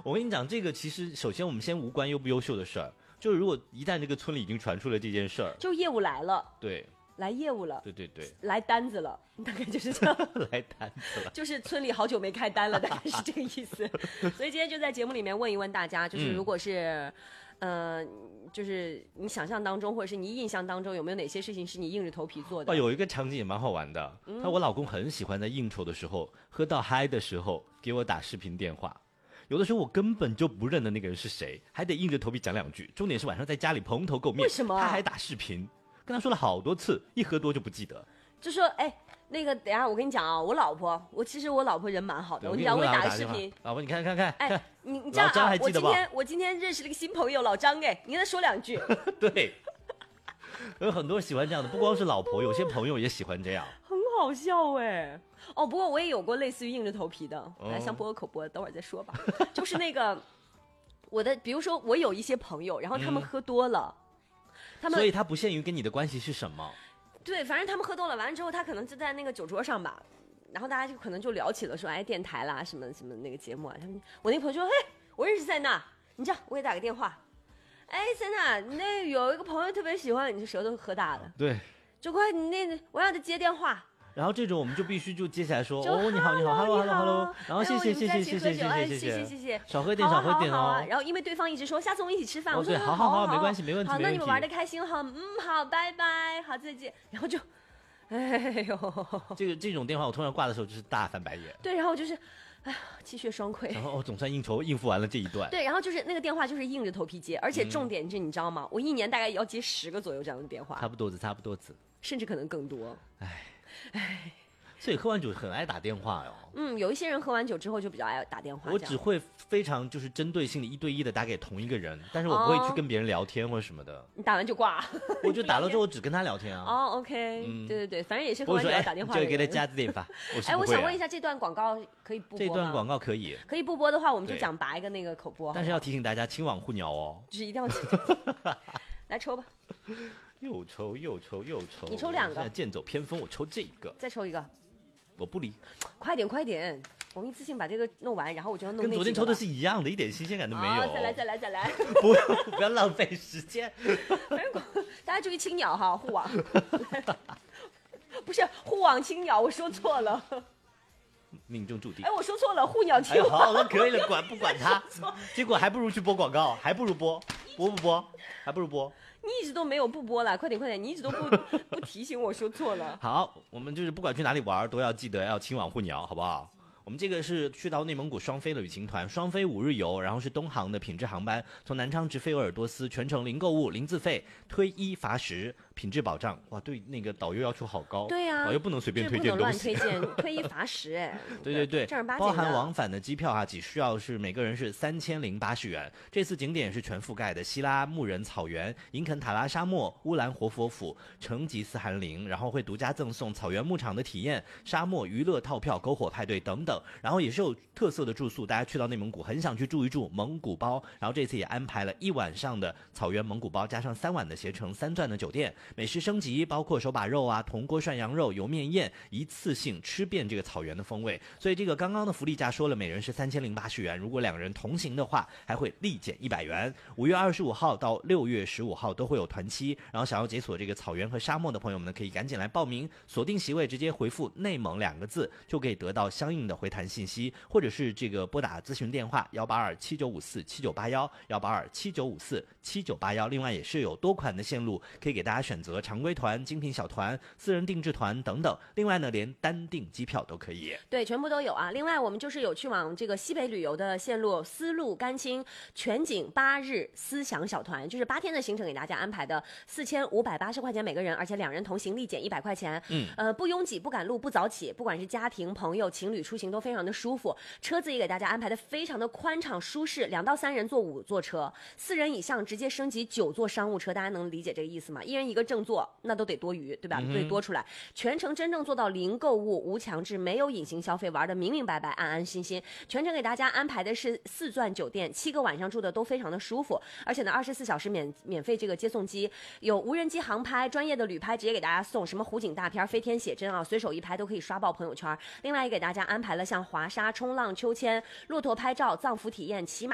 我跟你讲，这个其实首先我们先无关优不优秀的事儿，就是如果一旦这个村里已经传出了这件事儿， 就业务来了， 对， 来业务了， 对对对， 来单子了，大概就是这样。 来单子了， 就是村里好久没开单了，大概是这个意思。所以今天就在节目里面问一问大家，就是如果是。就是你想象当中，或者是你印象当中，有没有哪些事情是你硬着头皮做的？ 有一个场景也蛮好玩的。我老公很喜欢在应酬的时候，喝到嗨的时候给我打视频电话。有的时候我根本就不认得那个人是谁，还得硬着头皮讲2句。重点是晚上在家里蓬头垢面， 为什么他还打视频？跟他说了好多次，一喝多就不记得。 就说那个等一下我跟你讲啊，我老婆人蛮好的，我跟你讲，我给你打个视频。 老婆你看看， 你这样啊，我今天认识了一个新朋友老张，你跟他说2句。 对，有很多人喜欢这样的，不光是老婆，有些朋友也喜欢这样， 很好笑不过我也有过类似于硬着头皮的，来像播口播，等会儿再说吧。就是那个比如说我有一些朋友，然后他们喝多了， 所以他不限于跟你的关系是什么。 对，反正他们喝多了，完了之后他可能就在那个酒桌上吧，然后大家就可能就聊起了说，电台啦，什么什么那个节目啊。我那朋友说，我认识塞娜，你这样我给打个电话。塞娜，你那有一个朋友特别喜欢你，这舌头喝大了。 对， 就快你我让他接电话。 然后这种我们就必须就接起来说，你好，hello， 然后谢谢，少喝点哦。 然后因为对方一直说下次我们一起吃饭，我说好，没关系，没问题。 好，那你们玩的开心，好，好，拜拜，好，再见。然后就， 这种电话我通常挂的时候就是大翻白眼。 对，然后就是，气血双溃。 然后总算应付完了这一段。 对，然后就是那个电话就是硬着头皮接，而且重点是你知道吗？我一年大概要接10个左右这样的电话， 差不多子， 甚至可能更多。 所以喝完酒很爱打电话哟。 有一些人喝完酒之后就比较爱打电话。 我只会非常就是针对性的1对1的打给同一个人，但是我不会去跟别人聊天或者什么的。 你打完就挂。 我就打了之后我只跟他聊天啊。 OK，对，反正也是喝完酒要打电话的人。 就给他加字电话。 我想问一下，这段广告可以不播吗？ 这段广告可以不播的话，我们就讲拔一个那个口播。 但是要提醒大家，亲吻护鸟哦。 就是一定要来抽吧。 又抽， 你抽2个。 现在剑走偏锋，我抽这个。 再抽一个。 我不理。 快点，我们一次性把这个弄完，然后我就要弄跟昨天抽的是一样的，一点新鲜感都没有。 再来。 不要浪费时间。 大家注意青鸟哈，护网。不是护网青鸟，我说错了。 命中注定。 我说错了，护鸟青鸟。 好了，可以了，不管他。结果还不如去播广告，还不如播不播，还不如播。 你一直都没有不播了，快点，你一直都不提醒我说错了。 好，我们就是不管去哪里玩，都要记得要亲吻护鸟，好不好？我们这个是去到内蒙古双飞的旅行团，双飞5日游，然后是东航的品质航班，从南昌直飞鄂尔多斯，全程零购物、零自费，推1罚10，品质保障。哇，对那个导游要求好高。 对呀， 导游不能随便推荐东西， 不能乱推荐，推1罚10。 对， 正儿八经的。 包含往返的机票只需要是每个人是3080元。这次景点是全覆盖的希拉牧人草原、银肯塔拉沙漠、乌兰活佛府、成吉思汗陵，然后会独家赠送草原牧场的体验、沙漠娱乐套票、篝火派对等等。然后也是有特色的住宿，大家去到内蒙古很想去住一住蒙古包，然后这次也安排了1晚上的草原蒙古包，加上3晚的携程3钻的酒店，美食升级，包括手把肉铜锅涮羊肉、油面宴，一次性吃遍这个草原的风味。所以这个刚刚的福利价说了，每人是3080元，如果2人同行的话，还会立减100元。5月25号到6月15号都会有团期，然后想要解锁这个草原和沙漠的朋友们呢，可以赶紧来报名，锁定席位，直接回复内蒙2个字，就可以得到相应的回弹信息，或者是这个拨打咨询电话18279547981，18279547981。另外也是有多款的线路可以给大家选择，常规团、精品小团、私人定制团等等。另外呢，连单订机票都可以。 对，全部都有啊。另外我们就是有去往这个西北旅游的线路，丝路甘青全景8日思享小团，就是8天的行程给大家安排的4580块钱每个人，而且2人同行立减100块钱。不拥挤，不赶路，不早起，不管是家庭、朋友、情侣出行都非常的舒服。车子也给大家安排的非常的宽敞舒适，2到3人坐5座车，4人以上直接升级9座商务车，大家能理解这个意思吗？1人1个正座，那都得多余，对吧？都得多出来。全程真正做到零购物、无强制、没有隐形消费，玩的明明白白、安安心心。全程给大家安排的是4钻酒店，7个晚上住的都非常的舒服，而且呢24小时免费这个接送机，有无人机航拍，专业的旅拍直接给大家送，什么湖景大片、飞天写真啊，随手一拍都可以刷爆朋友圈。另外也给大家安排了像滑沙、冲浪、秋千、骆驼拍照、藏服体验、骑马